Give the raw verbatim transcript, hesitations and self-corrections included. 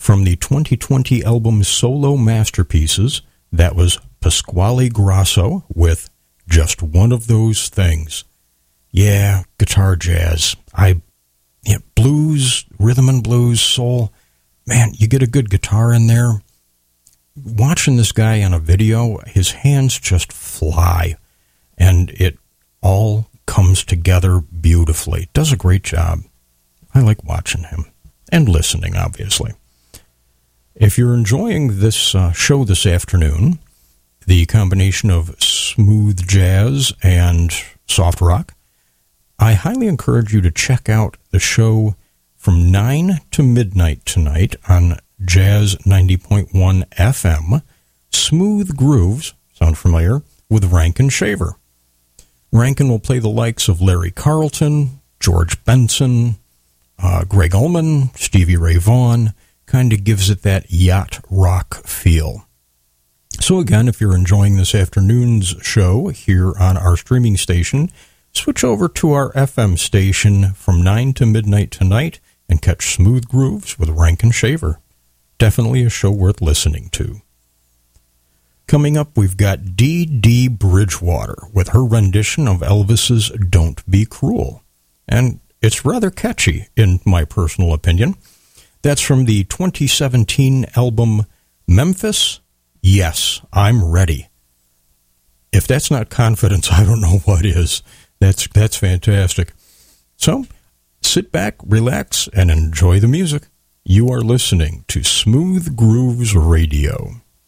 From the twenty twenty album Solo Masterpieces, that was Pasquale Grasso with Just One of Those Things. Yeah, guitar jazz. I, yeah, blues, rhythm and blues, soul. Man, you get a good guitar in there. Watching this guy on a video, his hands just fly, and it all comes together beautifully. Does a great job. I like watching him and listening, obviously. If you're enjoying this uh, show this afternoon, the combination of smooth jazz and soft rock, I highly encourage you to check out the show from nine to midnight tonight on Jazz ninety point one F M, Smooth Grooves, sound familiar, with Rankin Shaver. Rankin will play the likes of Larry Carlton, George Benson, uh, Greg Allman, Stevie Ray Vaughan. Kind of gives it that yacht rock feel. So again, if you're enjoying this afternoon's show here on our streaming station, switch over to our F M station from nine to midnight tonight and catch Smooth Grooves with Rankin Shaver. Definitely a show worth listening to. Coming up, we've got Dee Dee Bridgewater with her rendition of Elvis's Don't Be Cruel. And it's rather catchy, in my personal opinion. That's from the twenty seventeen album Memphis, Yes, I'm Ready. If that's not confidence, I don't know what is. That's that's fantastic. So, sit back, relax, and enjoy the music. You are listening to Smooth Grooves Radio.